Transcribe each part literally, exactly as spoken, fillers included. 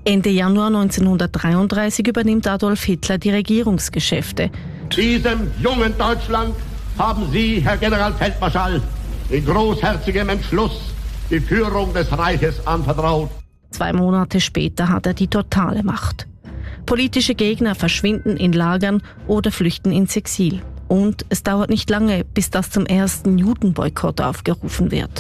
Ende Januar neunzehnhundertdreiunddreißig übernimmt Adolf Hitler die Regierungsgeschäfte. Diesem jungen Deutschland haben Sie, Herr Generalfeldmarschall, in großherzigem Entschluss die Führung des Reiches anvertraut. Zwei Monate später hat er die totale Macht. Politische Gegner verschwinden in Lagern oder flüchten ins Exil. Und es dauert nicht lange, bis das zum ersten Judenboykott aufgerufen wird.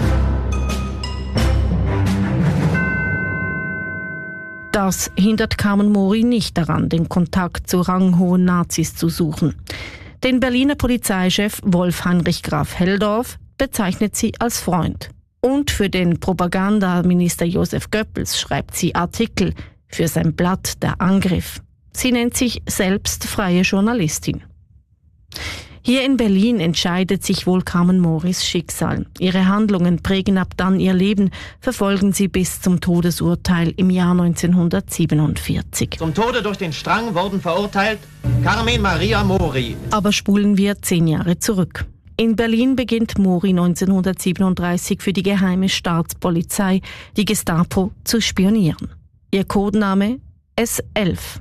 Das hindert Carmen Mori nicht daran, den Kontakt zu ranghohen Nazis zu suchen. Den Berliner Polizeichef Wolf-Heinrich Graf Helldorf bezeichnet sie als Freund. Und für den Propagandaminister Josef Goebbels schreibt sie Artikel für sein Blatt Der Angriff. Sie nennt sich selbst freie Journalistin. Hier in Berlin entscheidet sich wohl Carmen Moris Schicksal. Ihre Handlungen prägen ab dann ihr Leben, verfolgen sie bis zum Todesurteil im Jahr neunzehnhundertsiebenundvierzig. Zum Tode durch den Strang wurden verurteilt Carmen Maria Mori. Aber spulen wir zehn Jahre zurück. In Berlin beginnt Mori neunzehnhundertsiebenunddreißig für die geheime Staatspolizei, die Gestapo, zu spionieren. Ihr Codename S elf.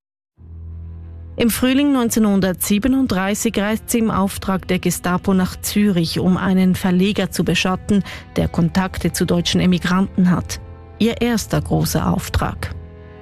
Im Frühling neunzehnhundertsiebenunddreißig reist sie im Auftrag der Gestapo nach Zürich, um einen Verleger zu beschatten, der Kontakte zu deutschen Emigranten hat. Ihr erster großer Auftrag.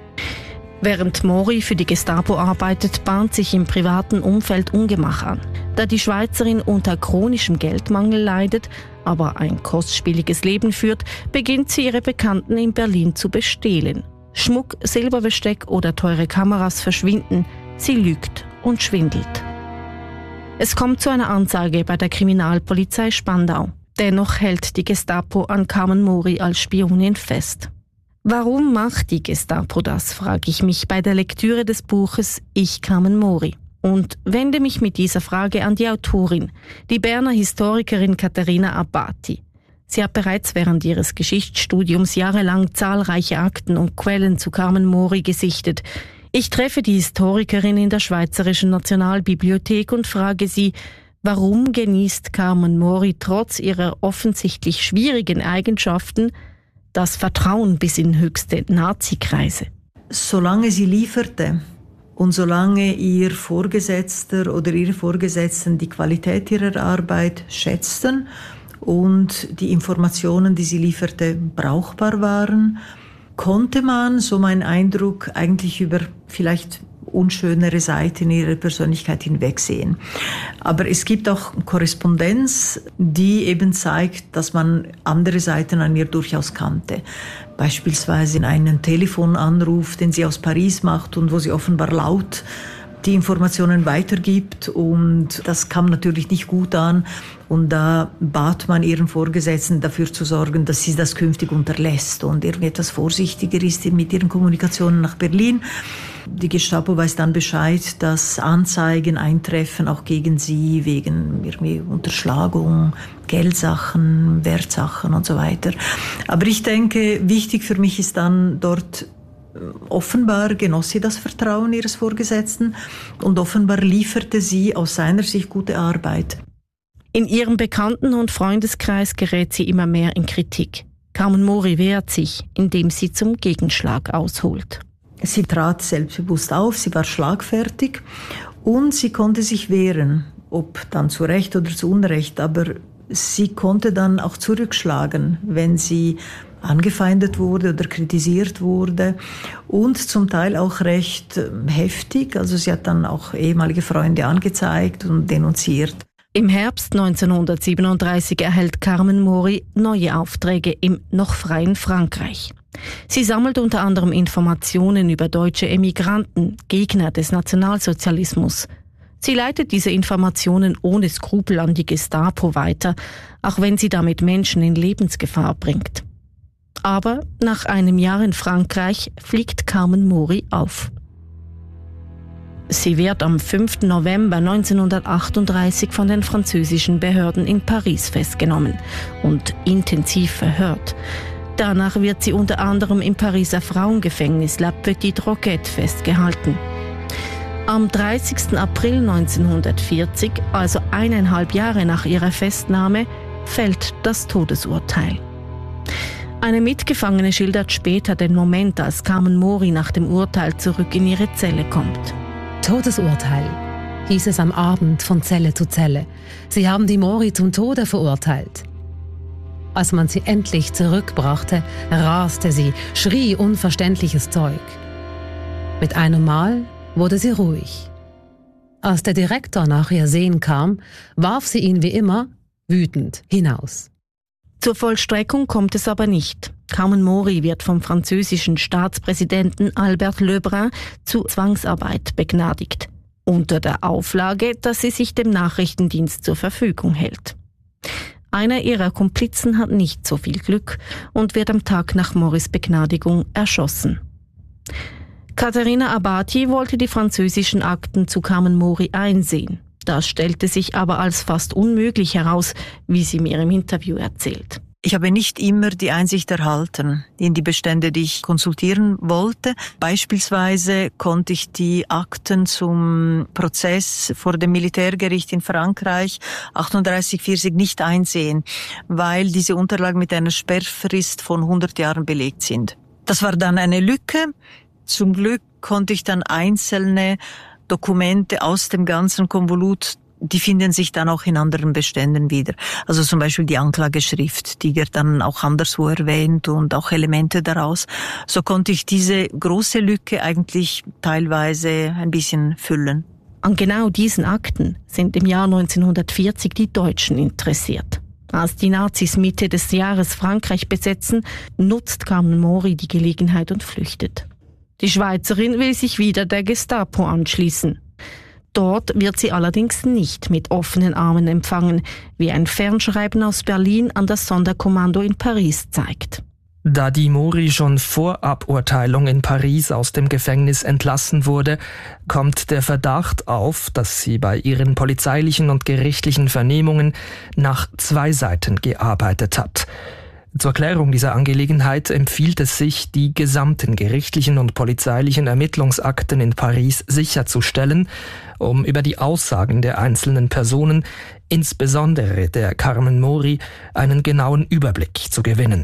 Während Mori für die Gestapo arbeitet, bahnt sich im privaten Umfeld Ungemach an. Da die Schweizerin unter chronischem Geldmangel leidet, aber ein kostspieliges Leben führt, beginnt sie ihre Bekannten in Berlin zu bestehlen. Schmuck, Silberbesteck oder teure Kameras verschwinden. Sie lügt und schwindelt. Es kommt zu einer Anzeige bei der Kriminalpolizei Spandau. Dennoch hält die Gestapo an Carmen Mori als Spionin fest. Warum macht die Gestapo das, frage ich mich bei der Lektüre des Buches Ich, Carmen Mori. Und wende mich mit dieser Frage an die Autorin, die Berner Historikerin Katharina Abati. Sie hat bereits während ihres Geschichtsstudiums jahrelang zahlreiche Akten und Quellen zu Carmen Mori gesichtet. Ich treffe die Historikerin in der Schweizerischen Nationalbibliothek und frage sie, warum genießt Carmen Mori trotz ihrer offensichtlich schwierigen Eigenschaften das Vertrauen bis in höchste Nazi-Kreise? Solange sie lieferte und solange ihr Vorgesetzter oder ihre Vorgesetzten die Qualität ihrer Arbeit schätzten und die Informationen, die sie lieferte, brauchbar waren, konnte man, so mein Eindruck, eigentlich über vielleicht unschönere Seiten ihrer Persönlichkeit hinwegsehen. Aber es gibt auch Korrespondenz, die eben zeigt, dass man andere Seiten an ihr durchaus kannte. Beispielsweise in einen Telefonanruf, den sie aus Paris macht und wo sie offenbar laut die Informationen weitergibt, und das kam natürlich nicht gut an, und da bat man ihren Vorgesetzten dafür zu sorgen, dass sie das künftig unterlässt und irgendwie etwas vorsichtiger ist mit ihren Kommunikationen nach Berlin. Die Gestapo weiß dann Bescheid, dass Anzeigen eintreffen, auch gegen sie, wegen irgendwie Unterschlagung, Geldsachen, Wertsachen und so weiter. Aber ich denke, wichtig für mich ist dann dort, offenbar genoss sie das Vertrauen ihres Vorgesetzten und offenbar lieferte sie aus seiner Sicht gute Arbeit. In ihrem Bekannten- und Freundeskreis gerät sie immer mehr in Kritik. Carmen Mori wehrt sich, indem sie zum Gegenschlag ausholt. Sie trat selbstbewusst auf, sie war schlagfertig und sie konnte sich wehren, ob dann zu Recht oder zu Unrecht, aber sie konnte dann auch zurückschlagen, wenn sie angefeindet wurde oder kritisiert wurde, und zum Teil auch recht heftig. Also sie hat dann auch ehemalige Freunde angezeigt und denunziert. Im Herbst neunzehnhundertsiebenunddreißig erhält Carmen Mori neue Aufträge im noch freien Frankreich. Sie sammelt unter anderem Informationen über deutsche Emigranten, Gegner des Nationalsozialismus. Sie leitet diese Informationen ohne Skrupel an die Gestapo weiter, auch wenn sie damit Menschen in Lebensgefahr bringt. Aber nach einem Jahr in Frankreich fliegt Carmen Mori auf. Sie wird am fünften November neunzehnhundertachtunddreißig von den französischen Behörden in Paris festgenommen und intensiv verhört. Danach wird sie unter anderem im Pariser Frauengefängnis La Petite Roquette festgehalten. Am dreißigsten April neunzehnhundertvierzig, also eineinhalb Jahre nach ihrer Festnahme, fällt das Todesurteil. Eine Mitgefangene schildert später den Moment, als Carmen Mori nach dem Urteil zurück in ihre Zelle kommt. Todesurteil, hieß es am Abend von Zelle zu Zelle. Sie haben die Mori zum Tode verurteilt. Als man sie endlich zurückbrachte, raste sie, schrie unverständliches Zeug. Mit einem Mal wurde sie ruhig. Als der Direktor nach ihr Sehen kam, warf sie ihn wie immer wütend hinaus. Zur Vollstreckung kommt es aber nicht. Carmen Mori wird vom französischen Staatspräsidenten Albert Lebrun zu Zwangsarbeit begnadigt, unter der Auflage, dass sie sich dem Nachrichtendienst zur Verfügung hält. Einer ihrer Komplizen hat nicht so viel Glück und wird am Tag nach Moris Begnadigung erschossen. Caterina Abati wollte die französischen Akten zu Carmen Mori einsehen. Das stellte sich aber als fast unmöglich heraus, wie sie mir im Interview erzählt. Ich habe nicht immer die Einsicht erhalten in die Bestände, die ich konsultieren wollte. Beispielsweise konnte ich die Akten zum Prozess vor dem Militärgericht in Frankreich achtunddreißig vierzig nicht einsehen, weil diese Unterlagen mit einer Sperrfrist von hundert Jahren belegt sind. Das war dann eine Lücke. Zum Glück konnte ich dann einzelne Dokumente aus dem ganzen Konvolut, die finden sich dann auch in anderen Beständen wieder. Also zum Beispiel die Anklageschrift, die wird dann auch anderswo erwähnt und auch Elemente daraus. So konnte ich diese große Lücke eigentlich teilweise ein bisschen füllen. An genau diesen Akten sind im Jahr neunzehnhundertvierzig die Deutschen interessiert. Als die Nazis Mitte des Jahres Frankreich besetzen, nutzt Carmen Mori die Gelegenheit und flüchtet. Die Schweizerin will sich wieder der Gestapo anschließen. Dort wird sie allerdings nicht mit offenen Armen empfangen, wie ein Fernschreiben aus Berlin an das Sonderkommando in Paris zeigt. Da die Mori schon vor Aburteilung in Paris aus dem Gefängnis entlassen wurde, kommt der Verdacht auf, dass sie bei ihren polizeilichen und gerichtlichen Vernehmungen nach zwei Seiten gearbeitet hat. Zur Klärung dieser Angelegenheit empfiehlt es sich, die gesamten gerichtlichen und polizeilichen Ermittlungsakten in Paris sicherzustellen, um über die Aussagen der einzelnen Personen, insbesondere der Carmen Mori, einen genauen Überblick zu gewinnen.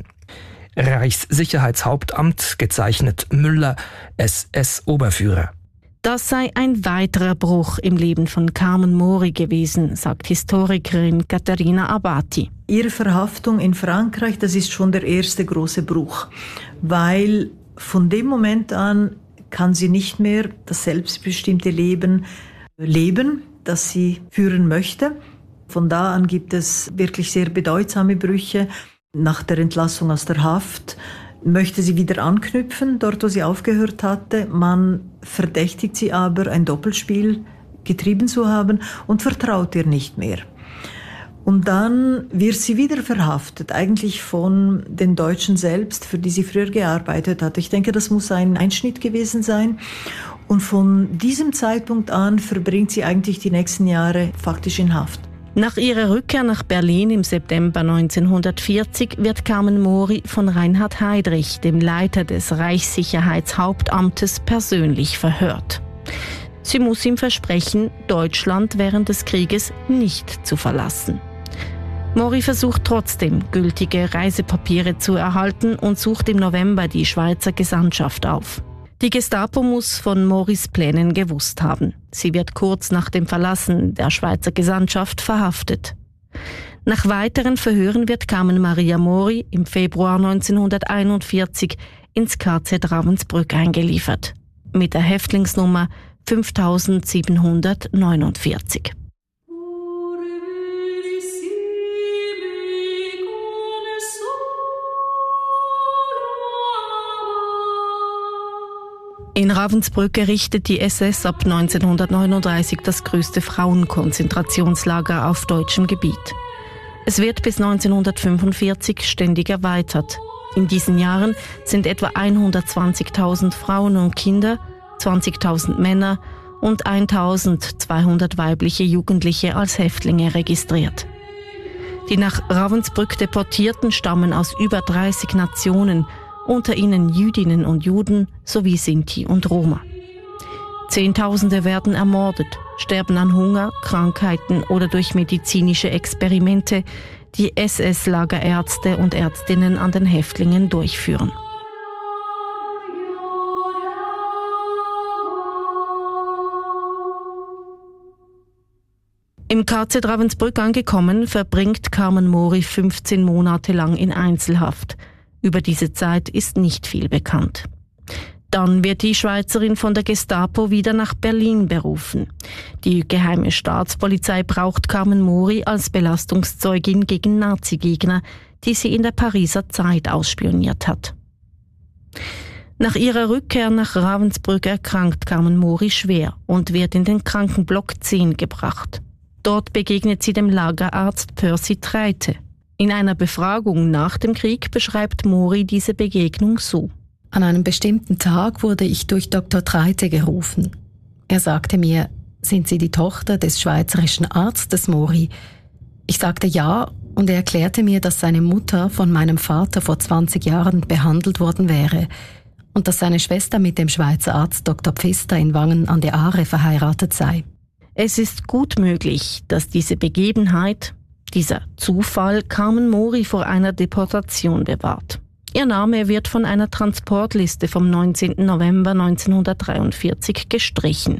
Reichssicherheitshauptamt, gezeichnet Müller, S S-Oberführer. Das sei ein weiterer Bruch im Leben von Carmen Mori gewesen, sagt Historikerin Caterina Abati. Ihre Verhaftung in Frankreich, das ist schon der erste große Bruch, weil von dem Moment an kann sie nicht mehr das selbstbestimmte Leben leben, das sie führen möchte. Von da an gibt es wirklich sehr bedeutsame Brüche. Nach der Entlassung aus der Haft möchte sie wieder anknüpfen, dort wo sie aufgehört hatte. Man verdächtigt sie aber, ein Doppelspiel getrieben zu haben und vertraut ihr nicht mehr. Und dann wird sie wieder verhaftet, eigentlich von den Deutschen selbst, für die sie früher gearbeitet hat. Ich denke, das muss ein Einschnitt gewesen sein. Und von diesem Zeitpunkt an verbringt sie eigentlich die nächsten Jahre faktisch in Haft. Nach ihrer Rückkehr nach Berlin im September neunzehnhundertvierzig wird Carmen Mori von Reinhard Heydrich, dem Leiter des Reichssicherheitshauptamtes, persönlich verhört. Sie muss ihm versprechen, Deutschland während des Krieges nicht zu verlassen. Mori versucht trotzdem, gültige Reisepapiere zu erhalten und sucht im November die Schweizer Gesandtschaft auf. Die Gestapo muss von Moris Plänen gewusst haben. Sie wird kurz nach dem Verlassen der Schweizer Gesandtschaft verhaftet. Nach weiteren Verhören wird Carmen Maria Mori im Februar neunzehnhunderteinundvierzig ins K Z Ravensbrück eingeliefert. Mit der Häftlingsnummer fünftausendsiebenhundertneunundvierzig. In Ravensbrück errichtet die S S ab neunzehnhundertneununddreißig das größte Frauenkonzentrationslager auf deutschem Gebiet. Es wird bis neunzehnhundertfünfundvierzig ständig erweitert. In diesen Jahren sind etwa hundertzwanzigtausend Frauen und Kinder, zwanzigtausend Männer und eintausendzweihundert weibliche Jugendliche als Häftlinge registriert. Die nach Ravensbrück Deportierten stammen aus über dreißig Nationen, unter ihnen Jüdinnen und Juden sowie Sinti und Roma. Zehntausende werden ermordet, sterben an Hunger, Krankheiten oder durch medizinische Experimente, die S S-Lagerärzte und Ärztinnen an den Häftlingen durchführen. Im K Z Ravensbrück angekommen, verbringt Carmen Mori fünfzehn Monate lang in Einzelhaft. Über diese Zeit ist nicht viel bekannt. Dann wird die Schweizerin von der Gestapo wieder nach Berlin berufen. Die geheime Staatspolizei braucht Carmen Mori als Belastungszeugin gegen Nazi-Gegner, die sie in der Pariser Zeit ausspioniert hat. Nach ihrer Rückkehr nach Ravensbrück erkrankt Carmen Mori schwer und wird in den Krankenblock zehn gebracht. Dort begegnet sie dem Lagerarzt Percy Treite. In einer Befragung nach dem Krieg beschreibt Mori diese Begegnung so. An einem bestimmten Tag wurde ich durch Doktor Treite gerufen. Er sagte mir, sind Sie die Tochter des schweizerischen Arztes Mori? Ich sagte ja und er erklärte mir, dass seine Mutter von meinem Vater vor zwanzig Jahren behandelt worden wäre und dass seine Schwester mit dem Schweizer Arzt Doktor Pfister in Wangen an der Aare verheiratet sei. Es ist gut möglich, dass diese Begebenheit, dieser Zufall, Carmen Mori vor einer Deportation bewahrt. Ihr Name wird von einer Transportliste vom neunzehnten November neunzehnhundertdreiundvierzig gestrichen.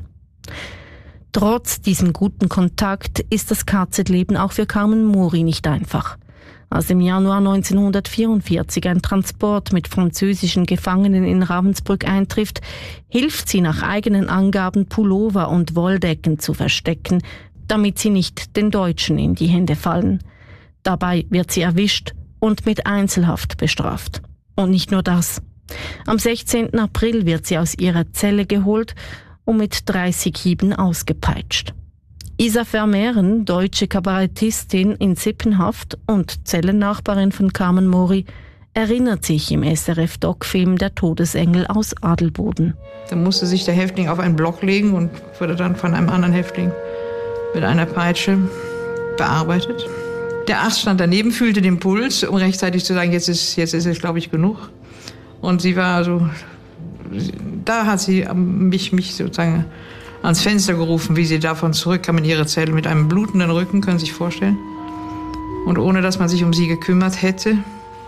Trotz diesem guten Kontakt ist das K Z-Leben auch für Carmen Mori nicht einfach. Als im Januar neunzehnhundertvierundvierzig ein Transport mit französischen Gefangenen in Ravensbrück eintrifft, hilft sie nach eigenen Angaben Pullover und Wolldecken zu verstecken, damit sie nicht den Deutschen in die Hände fallen. Dabei wird sie erwischt und mit Einzelhaft bestraft. Und nicht nur das. Am sechzehnten April wird sie aus ihrer Zelle geholt und mit dreißig Hieben ausgepeitscht. Isa Vermehren, deutsche Kabarettistin in Sippenhaft und Zellennachbarin von Carmen Mori, erinnert sich im S R F-Doc-Film Der Todesengel aus Adelboden. Da musste sich der Häftling auf einen Block legen und wurde dann von einem anderen Häftling mit einer Peitsche bearbeitet. Der Arzt stand daneben, fühlte den Puls, um rechtzeitig zu sagen, jetzt ist, jetzt ist es, glaube ich, genug. Und sie war so, da hat sie mich, mich sozusagen ans Fenster gerufen, wie sie davon zurückkam in ihre Zelle mit einem blutenden Rücken, können Sie sich vorstellen. Und ohne, dass man sich um sie gekümmert hätte.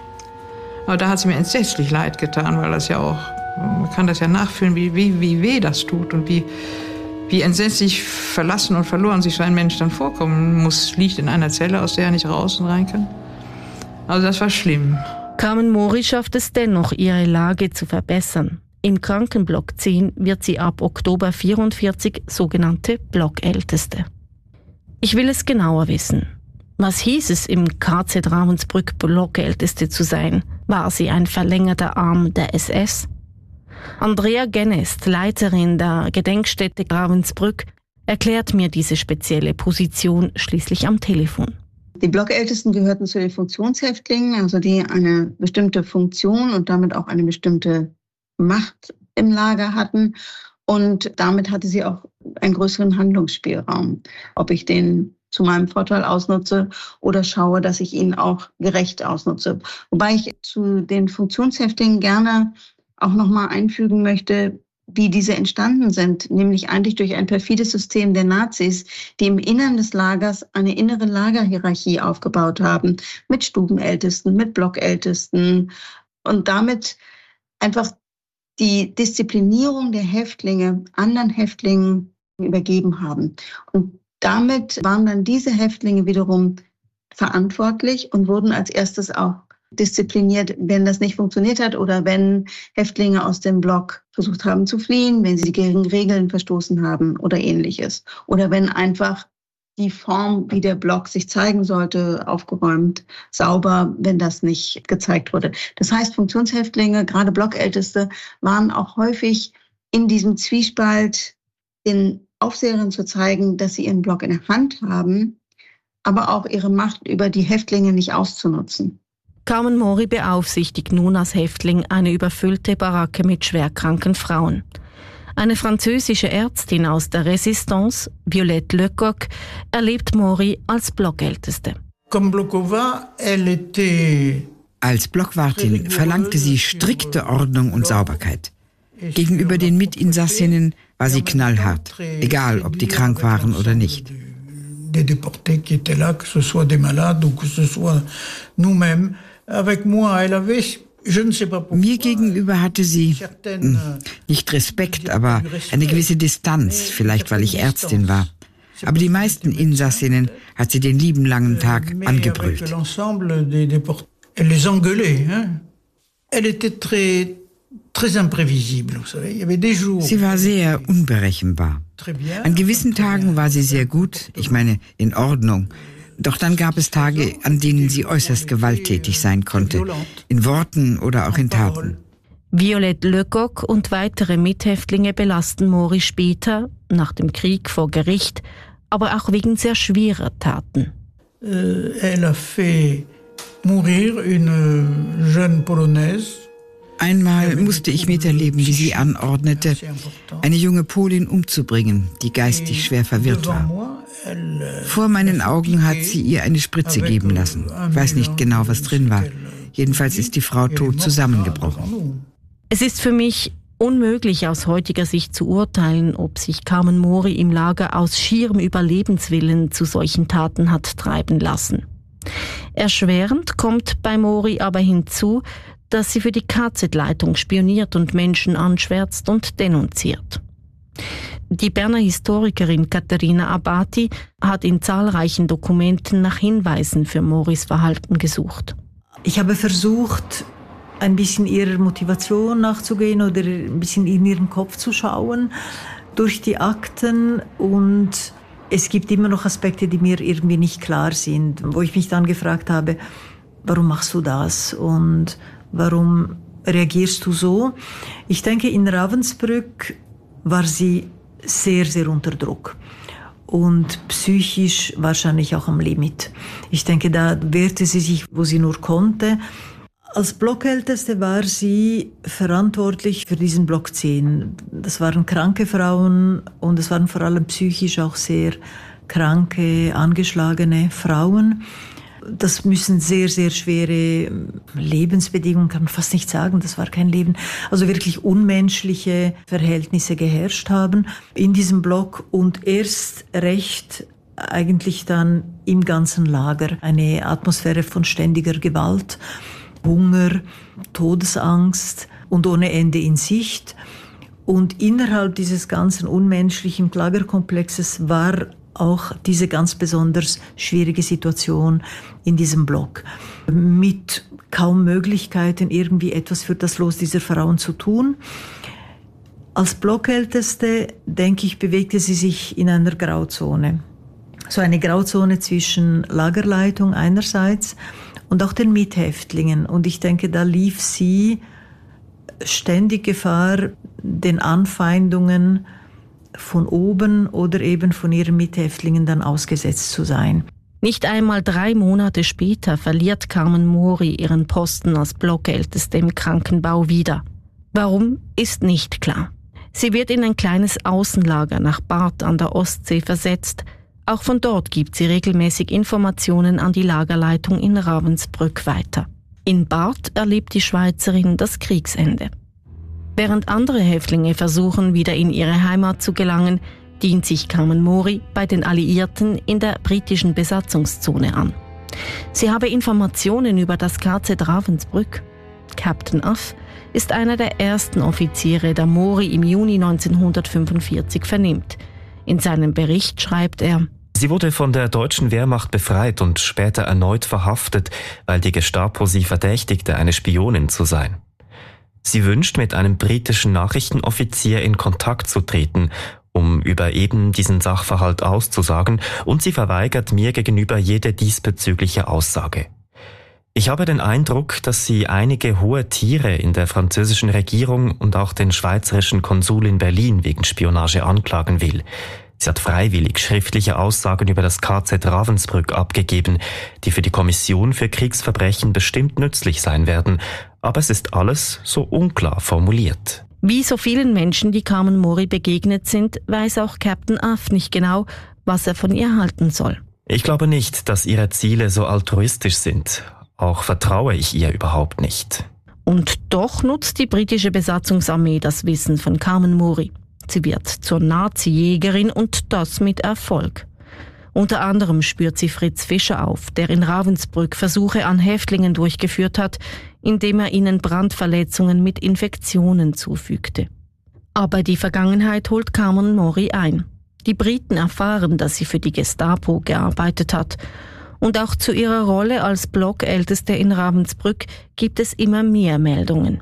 Aber da hat sie mir entsetzlich leid getan, weil das ja auch, man kann das ja nachfühlen, wie, wie, wie weh das tut und wie, wie entsetzlich verlassen und verloren sich so ein Mensch dann vorkommen muss, liegt in einer Zelle, aus der er nicht raus und rein kann. Also das war schlimm. Carmen Mori schafft es dennoch, ihre Lage zu verbessern. Im Krankenblock zehn wird sie ab Oktober vierundvierzig sogenannte Blockälteste. Ich will es genauer wissen. Was hieß es, im K Z Ravensbrück Blockälteste zu sein? War sie ein verlängerter Arm der S S? Andrea Genest, Leiterin der Gedenkstätte Ravensbrück, erklärt mir diese spezielle Position schließlich am Telefon. Die Blockältesten gehörten zu den Funktionshäftlingen, also die eine bestimmte Funktion und damit auch eine bestimmte Macht im Lager hatten. Und damit hatte sie auch einen größeren Handlungsspielraum, ob ich den zu meinem Vorteil ausnutze oder schaue, dass ich ihn auch gerecht ausnutze. Wobei ich zu den Funktionshäftlingen gerne auch nochmal einfügen möchte, wie diese entstanden sind, nämlich eigentlich durch ein perfides System der Nazis, die im Innern des Lagers eine innere Lagerhierarchie aufgebaut haben, mit Stubenältesten, mit Blockältesten und damit einfach die Disziplinierung der Häftlinge anderen Häftlingen übergeben haben. Und damit waren dann diese Häftlinge wiederum verantwortlich und wurden als erstes auch diszipliniert, wenn das nicht funktioniert hat oder wenn Häftlinge aus dem Block versucht haben zu fliehen, wenn sie gegen Regeln verstoßen haben oder ähnliches. Oder wenn einfach die Form, wie der Block sich zeigen sollte, aufgeräumt, sauber, wenn das nicht gezeigt wurde. Das heißt, Funktionshäftlinge, gerade Blockälteste, waren auch häufig in diesem Zwiespalt, den Aufseherinnen zu zeigen, dass sie ihren Block in der Hand haben, aber auch ihre Macht über die Häftlinge nicht auszunutzen. Carmen Mori beaufsichtigt nun als Häftling eine überfüllte Baracke mit schwerkranken Frauen. Eine französische Ärztin aus der Resistance, Violette Lecoq, erlebt Mori als Blockälteste. Als Blockwartin verlangte sie strikte Ordnung und Sauberkeit. Gegenüber den Mitinsassinnen war sie knallhart, egal ob die krank waren oder nicht. des déportés qui étaient là, que ce soit des malades ou que ce soit nous-mêmes. Avec moi, elle avait, je ne sais pas pourquoi. Mir gegenüber hatte sie mh, nicht Respekt, aber eine gewisse Distanz, vielleicht weil ich Ärztin war. Aber die meisten Insassinnen hat sie den lieben langen Tag angebrüllt. Elle les engueulait, hein. Elle était très, très imprévisible, vous savez. Il y avait des jours. Sie war sehr unberechenbar. An gewissen Tagen war sie sehr gut, ich meine, in Ordnung. Doch dann gab es Tage, an denen sie äußerst gewalttätig sein konnte, in Worten oder auch in Taten. Violette Lecoq und weitere Mithäftlinge belasten Maury später, nach dem Krieg vor Gericht, aber auch wegen sehr schwerer Taten. Euh, elle a fait mourir une jeune Polonaise. Einmal musste ich miterleben, wie sie anordnete, eine junge Polin umzubringen, die geistig schwer verwirrt war. Vor meinen Augen hat sie ihr eine Spritze geben lassen. Ich weiß nicht genau, was drin war. Jedenfalls ist die Frau tot zusammengebrochen. Es ist für mich unmöglich, aus heutiger Sicht zu urteilen, ob sich Carmen Maury im Lager aus schierem Überlebenswillen zu solchen Taten hat treiben lassen. Erschwerend kommt bei Maury aber hinzu, dass sie für die K Z-Leitung spioniert und Menschen anschwärzt und denunziert. Die Berner Historikerin Katharina Abati hat in zahlreichen Dokumenten nach Hinweisen für Maurys Verhalten gesucht. Ich habe versucht, ein bisschen ihrer Motivation nachzugehen oder ein bisschen in ihren Kopf zu schauen durch die Akten, und es gibt immer noch Aspekte, die mir irgendwie nicht klar sind, wo ich mich dann gefragt habe, warum machst du das und warum reagierst du so? Ich denke, in Ravensbrück war sie sehr, sehr unter Druck und psychisch wahrscheinlich auch am Limit. Ich denke, da wehrte sie sich, wo sie nur konnte. Als Blockälteste war sie verantwortlich für diesen Block zehn. Das waren kranke Frauen und es waren vor allem psychisch auch sehr kranke, angeschlagene Frauen. Das müssen sehr, sehr schwere Lebensbedingungen, kann man fast nicht sagen, das war kein Leben, also wirklich unmenschliche Verhältnisse geherrscht haben in diesem Block und erst recht eigentlich dann im ganzen Lager eine Atmosphäre von ständiger Gewalt, Hunger, Todesangst und ohne Ende in Sicht. Und innerhalb dieses ganzen unmenschlichen Lagerkomplexes war auch diese ganz besonders schwierige Situation in diesem Block. Mit kaum Möglichkeiten, irgendwie etwas für das Los dieser Frauen zu tun. Als Blockälteste, denke ich, bewegte sie sich in einer Grauzone. So eine Grauzone zwischen Lagerleitung einerseits und auch den Mithäftlingen. Und ich denke, da lief sie ständig Gefahr, den Anfeindungen von oben oder eben von ihren Mithäftlingen dann ausgesetzt zu sein. Nicht einmal drei Monate später verliert Carmen Maury ihren Posten als Blockälteste im Krankenbau wieder. Warum, ist nicht klar. Sie wird in ein kleines Außenlager nach Barth an der Ostsee versetzt. Auch von dort gibt sie regelmäßig Informationen an die Lagerleitung in Ravensbrück weiter. In Barth erlebt die Schweizerin das Kriegsende. Während andere Häftlinge versuchen, wieder in ihre Heimat zu gelangen, dient sich Carmen Maury bei den Alliierten in der britischen Besatzungszone an. Sie habe Informationen über das K Z Ravensbrück. Captain Uff ist einer der ersten Offiziere, der Maury im Juni neunzehnhundertfünfundvierzig vernimmt. In seinem Bericht schreibt er: Sie wurde von der deutschen Wehrmacht befreit und später erneut verhaftet, weil die Gestapo sie verdächtigte, eine Spionin zu sein. Sie wünscht, mit einem britischen Nachrichtenoffizier in Kontakt zu treten, um über eben diesen Sachverhalt auszusagen, und sie verweigert mir gegenüber jede diesbezügliche Aussage. Ich habe den Eindruck, dass sie einige hohe Tiere in der französischen Regierung und auch den schweizerischen Konsul in Berlin wegen Spionage anklagen will. Sie hat freiwillig schriftliche Aussagen über das K Z Ravensbrück abgegeben, die für die Kommission für Kriegsverbrechen bestimmt nützlich sein werden, aber es ist alles so unklar formuliert. Wie so vielen Menschen, die Carmen Maury begegnet sind, weiß auch Captain Uff nicht genau, was er von ihr halten soll. Ich glaube nicht, dass ihre Ziele so altruistisch sind. Auch vertraue ich ihr überhaupt nicht. Und doch nutzt die britische Besatzungsarmee das Wissen von Carmen Maury. Sie wird zur Nazi-Jägerin und das mit Erfolg. Unter anderem spürt sie Fritz Fischer auf, der in Ravensbrück Versuche an Häftlingen durchgeführt hat, indem er ihnen Brandverletzungen mit Infektionen zufügte. Aber die Vergangenheit holt Carmen Mori ein. Die Briten erfahren, dass sie für die Gestapo gearbeitet hat. Und auch zu ihrer Rolle als Blockälteste in Ravensbrück gibt es immer mehr Meldungen.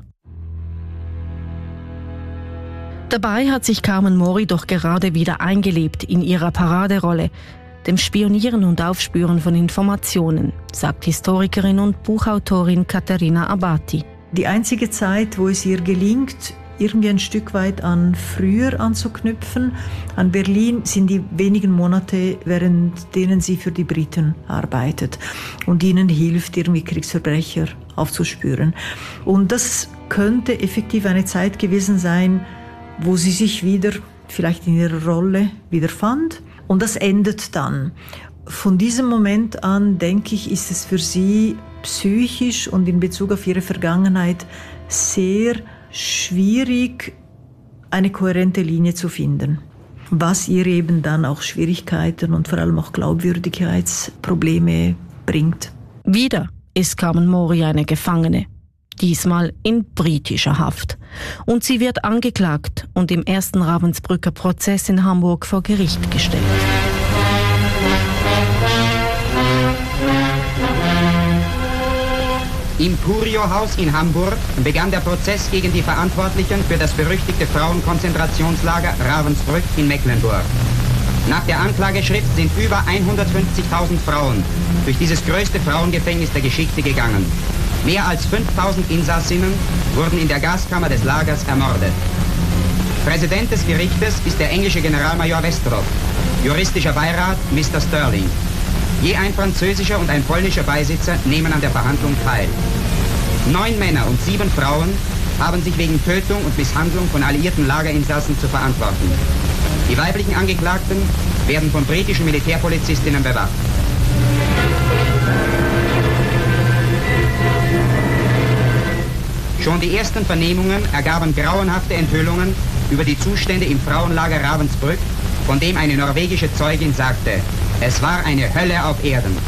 Dabei hat sich Carmen Mori doch gerade wieder eingelebt in ihrer Paraderolle, dem Spionieren und Aufspüren von Informationen, sagt Historikerin und Buchautorin Katharina Abati. Die einzige Zeit, wo es ihr gelingt, irgendwie ein Stück weit an früher anzuknüpfen, an Berlin, sind die wenigen Monate, während denen sie für die Briten arbeitet und ihnen hilft, irgendwie Kriegsverbrecher aufzuspüren. Und das könnte effektiv eine Zeit gewesen sein, wo sie sich wieder, vielleicht in ihrer Rolle, wiederfand. Und das endet dann. Von diesem Moment an, denke ich, ist es für sie psychisch und in Bezug auf ihre Vergangenheit sehr schwierig, eine kohärente Linie zu finden, was ihr eben dann auch Schwierigkeiten und vor allem auch Glaubwürdigkeitsprobleme bringt. Wieder ist Carmen Mori eine Gefangene, diesmal in britischer Haft. Und sie wird angeklagt und im ersten Ravensbrücker Prozess in Hamburg vor Gericht gestellt. Im Curio-Haus in Hamburg begann der Prozess gegen die Verantwortlichen für das berüchtigte Frauenkonzentrationslager Ravensbrück in Mecklenburg. Nach der Anklageschrift sind über hundertfünfzigtausend Frauen durch dieses größte Frauengefängnis der Geschichte gegangen. Mehr als fünftausend Insassinnen wurden in der Gaskammer des Lagers ermordet. Präsident des Gerichtes ist der englische Generalmajor Westerhoff, juristischer Beirat Mister Sterling. Je ein französischer und ein polnischer Beisitzer nehmen an der Verhandlung teil. Neun Männer und sieben Frauen haben sich wegen Tötung und Misshandlung von alliierten Lagerinsassen zu verantworten. Die weiblichen Angeklagten werden von britischen Militärpolizistinnen bewacht. Schon die ersten Vernehmungen ergaben grauenhafte Enthüllungen über die Zustände im Frauenlager Ravensbrück, von dem eine norwegische Zeugin sagte, es war eine Hölle auf Erden.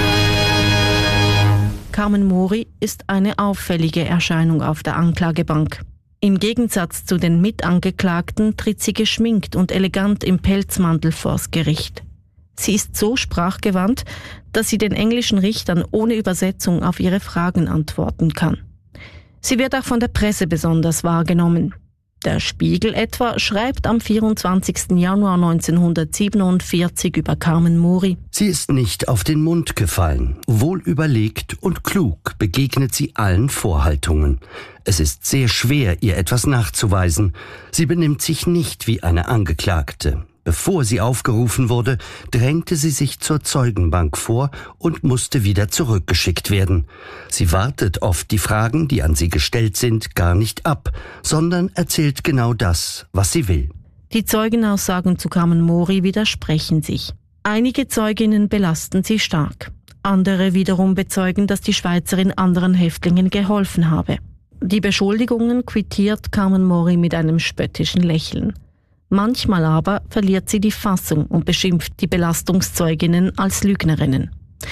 Carmen Mori ist eine auffällige Erscheinung auf der Anklagebank. Im Gegensatz zu den Mitangeklagten tritt sie geschminkt und elegant im Pelzmantel vors Gericht. Sie ist so sprachgewandt, dass sie den englischen Richtern ohne Übersetzung auf ihre Fragen antworten kann. Sie wird auch von der Presse besonders wahrgenommen. Der Spiegel etwa schreibt am vierundzwanzigsten Januar neunzehnhundertsiebenundvierzig über Carmen Mori: Sie ist nicht auf den Mund gefallen. Wohl überlegt und klug begegnet sie allen Vorhaltungen. Es ist sehr schwer, ihr etwas nachzuweisen. Sie benimmt sich nicht wie eine Angeklagte. Bevor sie aufgerufen wurde, drängte sie sich zur Zeugenbank vor und musste wieder zurückgeschickt werden. Sie wartet oft die Fragen, die an sie gestellt sind, gar nicht ab, sondern erzählt genau das, was sie will. Die Zeugenaussagen zu Carmen Mori widersprechen sich. Einige Zeuginnen belasten sie stark. Andere wiederum bezeugen, dass die Schweizerin anderen Häftlingen geholfen habe. Die Beschuldigungen quittiert Carmen Mori mit einem spöttischen Lächeln. Manchmal aber verliert sie die Fassung und beschimpft die Belastungszeuginnen als Lügnerinnen.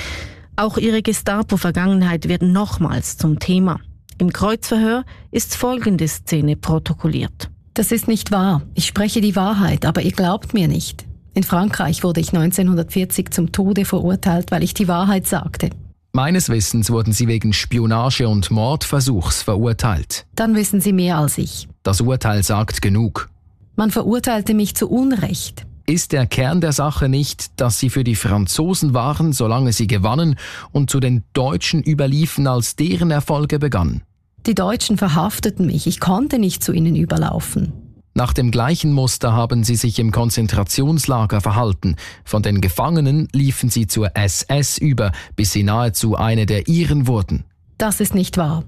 Auch ihre Gestapo-Vergangenheit wird nochmals zum Thema. Im Kreuzverhör ist folgende Szene protokolliert. Das ist nicht wahr. Ich spreche die Wahrheit, aber ihr glaubt mir nicht. In Frankreich wurde ich neunzehnhundertvierzig zum Tode verurteilt, weil ich die Wahrheit sagte. Meines Wissens wurden Sie wegen Spionage und Mordversuchs verurteilt. Dann wissen Sie mehr als ich. Das Urteil sagt genug. Man verurteilte mich zu Unrecht. Ist der Kern der Sache nicht, dass Sie für die Franzosen waren, solange sie gewannen, und zu den Deutschen überliefen, als deren Erfolge begannen? Die Deutschen verhafteten mich. Ich konnte nicht zu ihnen überlaufen. Nach dem gleichen Muster haben Sie sich im Konzentrationslager verhalten. Von den Gefangenen liefen Sie zur S S über, bis Sie nahezu eine der Ihren wurden. Das ist nicht wahr.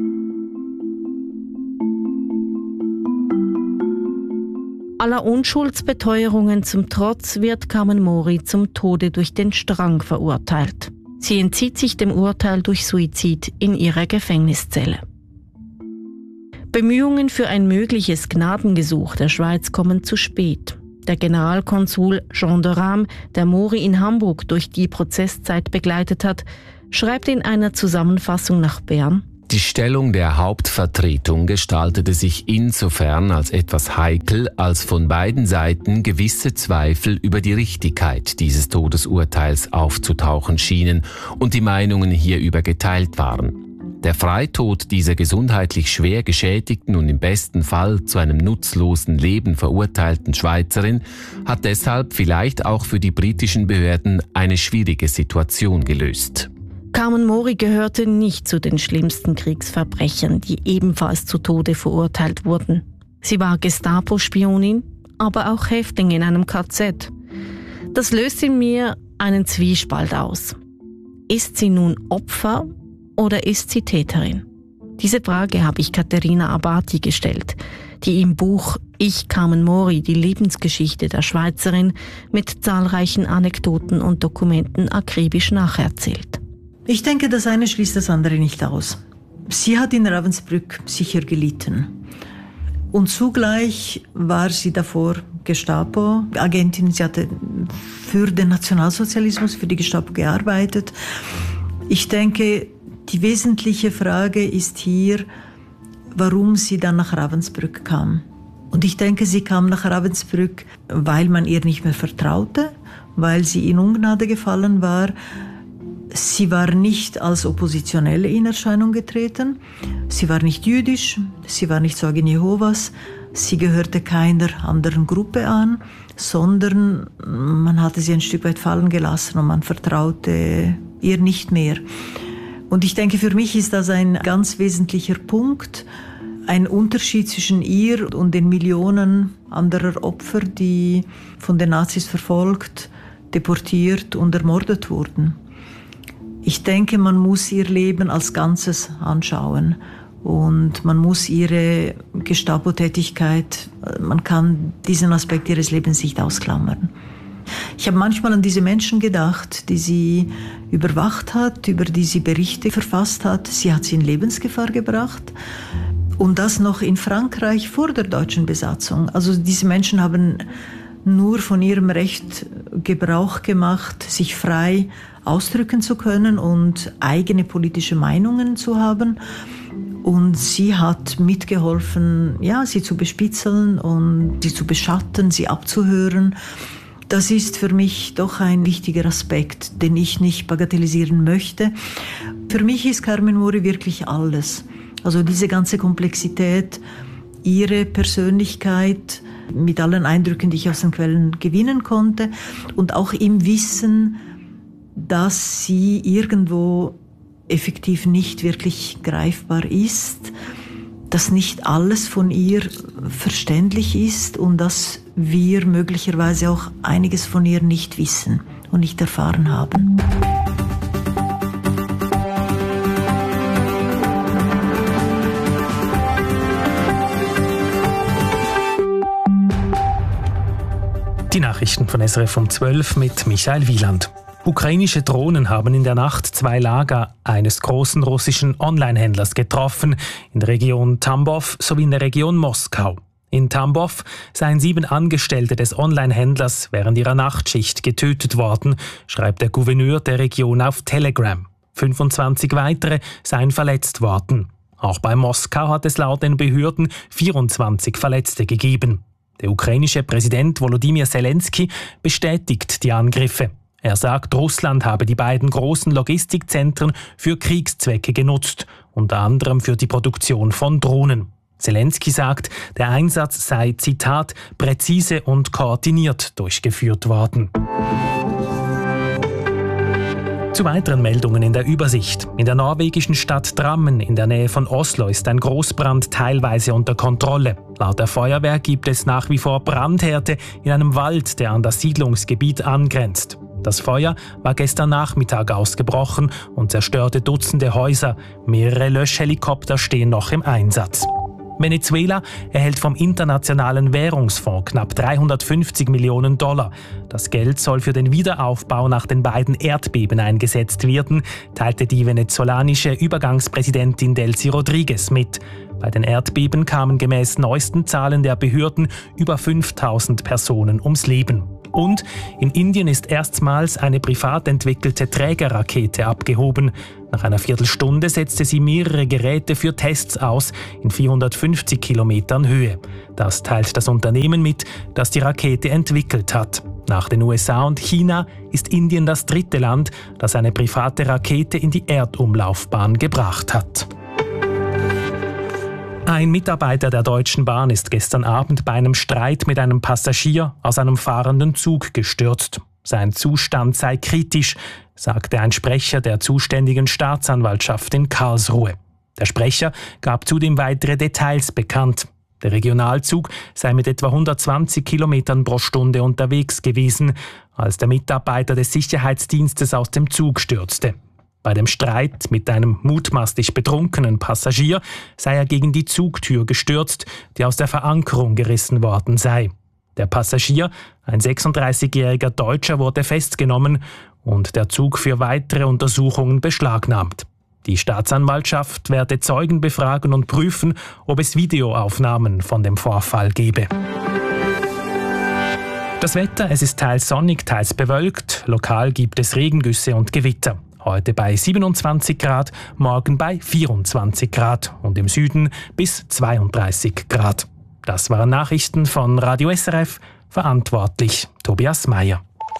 Aller Unschuldsbeteuerungen zum Trotz wird Carmen Mori zum Tode durch den Strang verurteilt. Sie entzieht sich dem Urteil durch Suizid in ihrer Gefängniszelle. Bemühungen für ein mögliches Gnadengesuch der Schweiz kommen zu spät. Der Generalkonsul Jean de Rame, der Mori in Hamburg durch die Prozesszeit begleitet hat, schreibt in einer Zusammenfassung nach Bern: Die Stellung der Hauptvertretung gestaltete sich insofern als etwas heikel, als von beiden Seiten gewisse Zweifel über die Richtigkeit dieses Todesurteils aufzutauchen schienen und die Meinungen hierüber geteilt waren. Der Freitod dieser gesundheitlich schwer geschädigten und im besten Fall zu einem nutzlosen Leben verurteilten Schweizerin hat deshalb vielleicht auch für die britischen Behörden eine schwierige Situation gelöst. Carmen Mori gehörte nicht zu den schlimmsten Kriegsverbrechern, die ebenfalls zu Tode verurteilt wurden. Sie war Gestapo-Spionin, aber auch Häftling in einem K Z. Das löst in mir einen Zwiespalt aus. Ist sie nun Opfer oder ist sie Täterin? Diese Frage habe ich Katharina Abati gestellt, die im Buch Ich, Carmen Mori, die Lebensgeschichte der Schweizerin mit zahlreichen Anekdoten und Dokumenten akribisch nacherzählt. Ich denke, das eine schließt das andere nicht aus. Sie hat in Ravensbrück sicher gelitten. Und zugleich war sie davor Gestapo-Agentin. Sie hatte für den Nationalsozialismus, für die Gestapo gearbeitet. Ich denke, die wesentliche Frage ist hier, warum sie dann nach Ravensbrück kam. Und ich denke, sie kam nach Ravensbrück, weil man ihr nicht mehr vertraute, weil sie in Ungnade gefallen war. Sie war nicht als Oppositionelle in Erscheinung getreten. Sie war nicht jüdisch, sie war nicht Zeugin Jehovas, sie gehörte keiner anderen Gruppe an, sondern man hatte sie ein Stück weit fallen gelassen und man vertraute ihr nicht mehr. Und ich denke, für mich ist das ein ganz wesentlicher Punkt, ein Unterschied zwischen ihr und den Millionen anderer Opfer, die von den Nazis verfolgt, deportiert und ermordet wurden. Ich denke, man muss ihr Leben als Ganzes anschauen und man muss ihre Gestapo-Tätigkeit, man kann diesen Aspekt ihres Lebens nicht ausklammern. Ich habe manchmal an diese Menschen gedacht, die sie überwacht hat, über die sie Berichte verfasst hat. Sie hat sie in Lebensgefahr gebracht. Und das noch in Frankreich vor der deutschen Besatzung. Also diese Menschen haben nur von ihrem Recht Gebrauch gemacht, sich frei ausdrücken zu können und eigene politische Meinungen zu haben. Und sie hat mitgeholfen, ja, sie zu bespitzeln und sie zu beschatten, sie abzuhören. Das ist für mich doch ein wichtiger Aspekt, den ich nicht bagatellisieren möchte. Für mich ist Carmen Mori wirklich alles. Also diese ganze Komplexität, ihre Persönlichkeit mit allen Eindrücken, die ich aus den Quellen gewinnen konnte und auch im Wissen, dass sie irgendwo effektiv nicht wirklich greifbar ist, dass nicht alles von ihr verständlich ist und dass wir möglicherweise auch einiges von ihr nicht wissen und nicht erfahren haben. Die Nachrichten von S R F um zwölf mit Michael Wieland. Ukrainische Drohnen haben in der Nacht zwei Lager eines großen russischen Online-Händlers getroffen, in der Region Tambov sowie in der Region Moskau. In Tambov seien sieben Angestellte des Online-Händlers während ihrer Nachtschicht getötet worden, schreibt der Gouverneur der Region auf Telegram. fünfundzwanzig weitere seien verletzt worden. Auch bei Moskau hat es laut den Behörden vierundzwanzig Verletzte gegeben. Der ukrainische Präsident Volodymyr Zelensky bestätigt die Angriffe. Er sagt, Russland habe die beiden großen Logistikzentren für Kriegszwecke genutzt, unter anderem für die Produktion von Drohnen. Zelensky sagt, der Einsatz sei, Zitat, präzise und koordiniert durchgeführt worden. Zu weiteren Meldungen in der Übersicht. In der norwegischen Stadt Drammen in der Nähe von Oslo ist ein Großbrand teilweise unter Kontrolle. Laut der Feuerwehr gibt es nach wie vor Brandherde in einem Wald, der an das Siedlungsgebiet angrenzt. Das Feuer war gestern Nachmittag ausgebrochen und zerstörte Dutzende Häuser. Mehrere Löschhelikopter stehen noch im Einsatz. Venezuela erhält vom Internationalen Währungsfonds knapp dreihundertfünfzig Millionen Dollar. Das Geld soll für den Wiederaufbau nach den beiden Erdbeben eingesetzt werden, teilte die venezolanische Übergangspräsidentin Delcy Rodriguez mit. Bei den Erdbeben kamen gemäß neuesten Zahlen der Behörden über fünftausend Personen ums Leben. Und in Indien ist erstmals eine privat entwickelte Trägerrakete abgehoben. Nach einer Viertelstunde setzte sie mehrere Geräte für Tests aus in vierhundertfünfzig Kilometern Höhe. Das teilt das Unternehmen mit, das die Rakete entwickelt hat. Nach den U S A und China ist Indien das dritte Land, das eine private Rakete in die Erdumlaufbahn gebracht hat. Ein Mitarbeiter der Deutschen Bahn ist gestern Abend bei einem Streit mit einem Passagier aus einem fahrenden Zug gestürzt. Sein Zustand sei kritisch, sagte ein Sprecher der zuständigen Staatsanwaltschaft in Karlsruhe. Der Sprecher gab zudem weitere Details bekannt. Der Regionalzug sei mit etwa hundertzwanzig Kilometern pro Stunde unterwegs gewesen, als der Mitarbeiter des Sicherheitsdienstes aus dem Zug stürzte. Bei dem Streit mit einem mutmaßlich betrunkenen Passagier sei er gegen die Zugtür gestürzt, die aus der Verankerung gerissen worden sei. Der Passagier, ein sechsunddreißigjähriger Deutscher, wurde festgenommen und der Zug für weitere Untersuchungen beschlagnahmt. Die Staatsanwaltschaft werde Zeugen befragen und prüfen, ob es Videoaufnahmen von dem Vorfall gebe. Das Wetter, es ist teils sonnig, teils bewölkt. Lokal gibt es Regengüsse und Gewitter. Heute bei siebenundzwanzig Grad, morgen bei vierundzwanzig Grad und im Süden bis zweiunddreißig Grad. Das waren Nachrichten von Radio S R F, verantwortlich Tobias Meyer.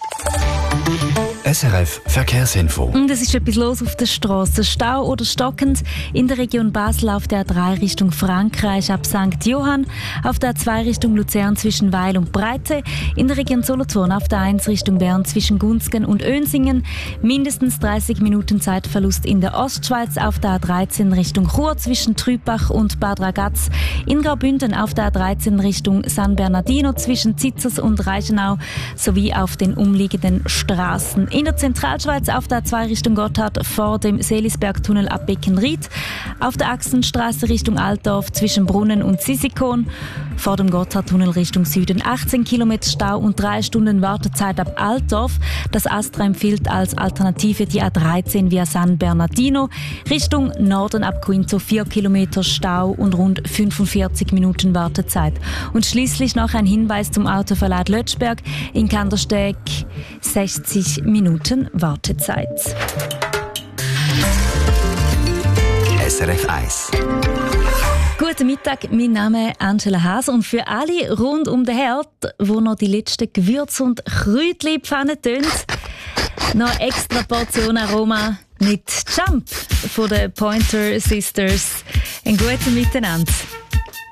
S R F Verkehrsinfo. Und es ist etwas los auf der Straße. Stau oder stockend in der Region Basel auf der A drei Richtung Frankreich ab Sankt Johann, auf der A zwei Richtung Luzern zwischen Weil und Breite, in der Region Solothurn auf der eins Richtung Bern zwischen Gunzgen und Önsingen, mindestens dreißig Minuten Zeitverlust in der Ostschweiz auf der A dreizehn Richtung Chur zwischen Trübach und Bad Ragaz, in Graubünden auf der A dreizehn Richtung San Bernardino zwischen Zitzers und Reichenau sowie auf den umliegenden Straßen. In der Zentralschweiz auf der A zwei Richtung Gotthard vor dem Seelisbergtunnel ab Beckenried, auf der Achsenstraße Richtung Altdorf zwischen Brunnen und Sisikon, vor dem Gotthardtunnel Richtung Süden achtzehn Kilometer Stau und drei Stunden Wartezeit ab Altdorf. Das Astra empfiehlt als Alternative die A dreizehn via San Bernardino, Richtung Norden ab Quinto vier Kilometer Stau und rund fünfundvierzig Minuten Wartezeit. Und schließlich noch ein Hinweis zum Autoverleih Lötschberg in Kandersteg, sechzig Minuten Wartezeit. S R F eins. Guten Mittag, mein Name ist Angela Haas und für alle rund um den Herd, wo noch die letzten Gewürze und Kräutchen Pfanne tönt, noch eine extra Portion Aroma mit Jump von den Pointer Sisters. Ein guten Miteinander.